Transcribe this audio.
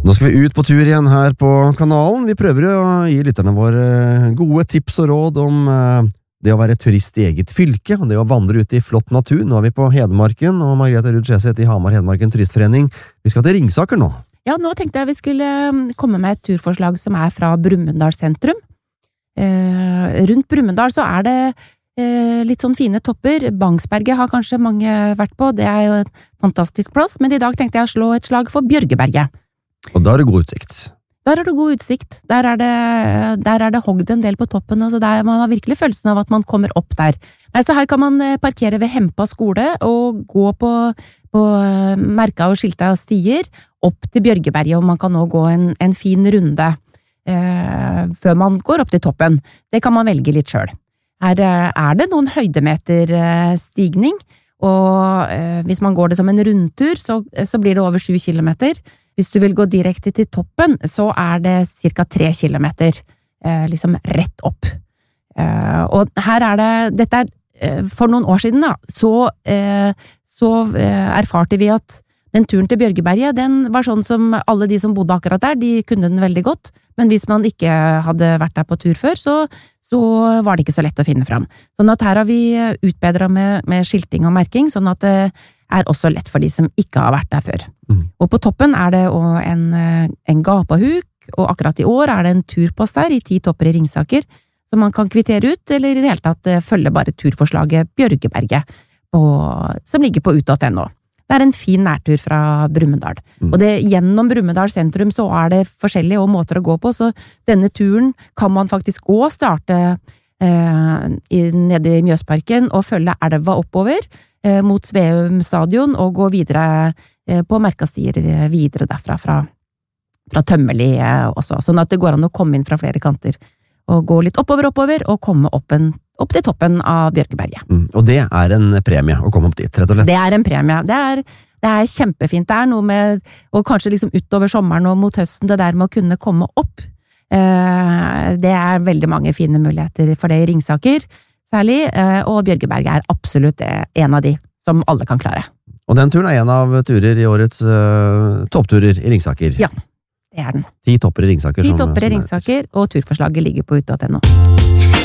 Nå skal vi ut på tur igjen her på kanalen. Vi prøver å gi lytterne våre gode tips og råd om det å være turist i eget fylke, og det å vandre ut i flott natur. Nå er vi på Hedmarken, og Margrethe Ruud Skjeseth i Hamar Hedmarken Turistforening. Vi skal til Ringsaker nå. Ja, nå tenkte jeg vi skulle komme med et turforslag som er fra Brumunddal sentrum. Rundt Brumunddal så er det litt sånn fine topper. Bangsberget har kanskje mange vært på, det er jo et fantastisk plass, men i dag tenkte jeg å slå et slag for Bjørgeberget. Og da er det god utsikt. Der er det god utsikt. Der er det hogd en del på toppen, altså man har virkelig følelsen av at man kommer opp der. Nei, så her kan man parkere ved Hempa skole og gå på merka og skilta stier opp til Bjørgeberget, og man kan nå gå en fin runde før man går opp til toppen. Det kan man velge litt selv. Her er det noen høydemeter stigning, og hvis man går det som en rundtur, så blir det over 7 kilometer. Hvis du vil gå direkte til toppen, så er det cirka 3 kilometer, liksom rett opp. Og her dette for noen år siden da, så erfarte vi at den turen til Bjørgeberget, den var sånn som alle de som bodde akkurat der, de kunne den veldig godt, men hvis man ikke hadde vært der på tur før, så var det ikke så lett å finne fram. Sånn at her har vi utbedret med skilting og merking, sånn at det er også lett for de som ikke har vært der før. Og på toppen er det også en gapahuk, og akkurat i år er det en turpost der i 10 topper i Ringsaker, som man kan kvittere ut, eller i det hele tatt følge bare turforslaget Bjørgeberget, som ligger på ut.no. Det er en fin nærtur fra Brumunddal. Og gjennom Brumunddal sentrum så er det forskjellige måter å gå på, så denne turen kan man faktisk også starte nede i Mjøsparken og følge elva oppover mot Sveum stadion og gå videre på merkastier videre derfra fra Tømmerli også, sånn at det går an å komme inn fra flere kanter og gå litt oppover og komme opp til toppen av Bjørgeberget. Og det er en premie å komme opp dit, rett og slett. Det er en premie. Det er kjempefint. Det er noe med, og kanskje liksom utover sommeren og mot høsten, det der med å kunne komme opp. Det er veldig mange fine muligheter for det i Ringsaker, særlig, og Bjørgeberget er absolutt en av de som alle kan klare. Og den turen er en av turer i årets toppturer i Ringsaker. Ja, det er den. 10 topper i Ringsaker. 10 topper i Ringsaker, og turforslaget ligger på ut.no.